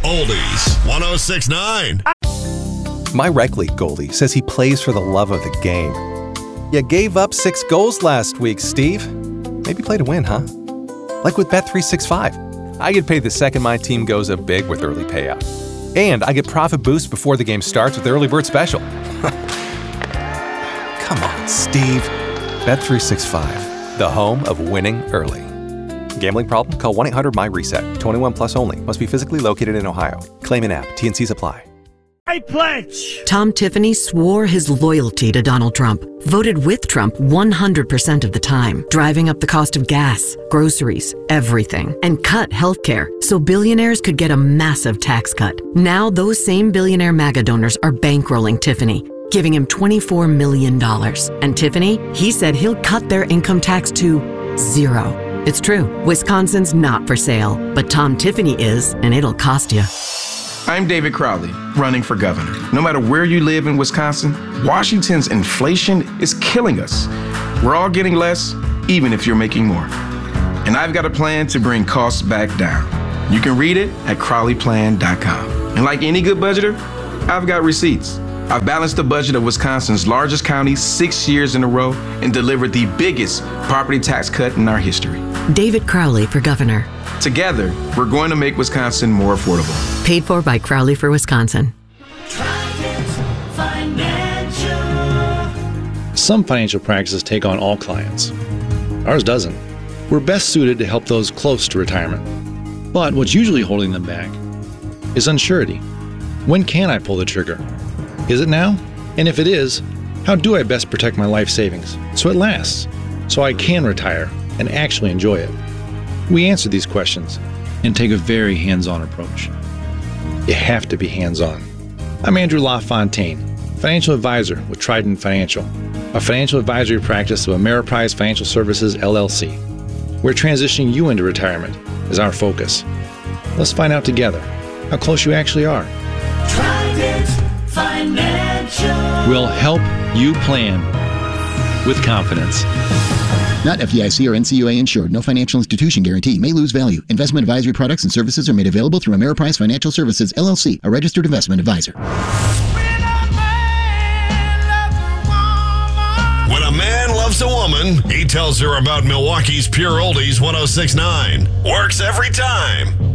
Oldies 1069. My rec league goalie says he plays for the love of the game. You gave up 6 goals last week, Steve. Maybe play to win, huh? Like with Bet365. I get paid the second my team goes up big with early payout. And I get profit boost before the game starts with the early bird special. Come on, Steve. Bet365, the home of winning early. Gambling problem? Call 1-800-MY-RESET. 21 plus only. Must be physically located in Ohio. Claim in app. T&Cs apply. I pledge. Tom Tiffany swore his loyalty to Donald Trump, voted with Trump 100% of the time, driving up the cost of gas, groceries, everything, and cut healthcare so billionaires could get a massive tax cut. Now those same billionaire MAGA donors are bankrolling Tiffany, giving him $24 million. And Tiffany, he said he'll cut their income tax to 0. It's true, Wisconsin's not for sale, but Tom Tiffany is, and it'll cost you. I'm David Crowley, running for governor. No matter where you live in Wisconsin, Washington's inflation is killing us. We're all getting less, even if you're making more. And I've got a plan to bring costs back down. You can read it at crowleyplan.com. And like any good budgeter, I've got receipts. I've balanced the budget of Wisconsin's largest county 6 years in a row and delivered the biggest property tax cut in our history. David Crowley for governor. Together, we're going to make Wisconsin more affordable. Paid for by Crowley for Wisconsin. Some financial practices take on all clients. Ours doesn't. We're best suited to help those close to retirement. But what's usually holding them back is unsurety. When can I pull the trigger? Is it now? And if it is, how do I best protect my life savings so it lasts, so I can retire and actually enjoy it? We answer these questions and take a very hands-on approach. You have to be hands-on. I'm Andrew LaFontaine, financial advisor with Trident Financial, a financial advisory practice of Ameriprise Financial Services, LLC. Where transitioning you into retirement is our focus. Let's find out together how close you actually are. Trident Financial. We'll help you plan with confidence. Not FDIC or NCUA insured. No financial institution guarantee. May lose value. Investment advisory products and services are made available through Ameriprise Financial Services, LLC, a registered investment advisor. When a man loves a woman, he tells her about Milwaukee's Pure Oldies 1069. Works every time.